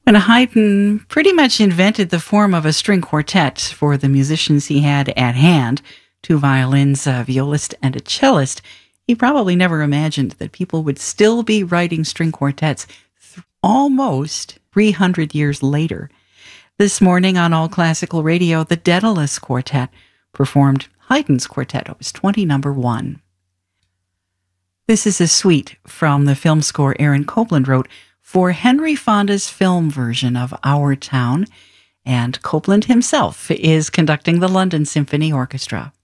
When Haydn pretty much invented the form of a string quartet for the musicians he had at hand, two violins, a violist, and a cellist, he probably never imagined that people would still be writing string quartets almost 300 years later. This morning on All Classical Radio, the Daedalus Quartet performed Haydn's Quartet, Opus 20, number 1. This is a suite from the film score Aaron Copland wrote for Henry Fonda's film version of Our Town, and Copland himself is conducting the London Symphony Orchestra.